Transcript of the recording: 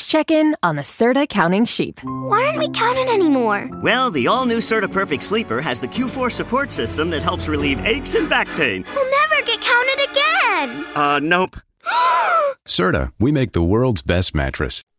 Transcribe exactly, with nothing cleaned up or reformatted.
check in on the Serta Counting Sheep. Why aren't we counting anymore? Well, the all-new Serta Perfect Sleeper has the Q four support system that helps relieve aches and back pain. We'll never get counted again. Uh, nope. Serta, we make the world's best mattress.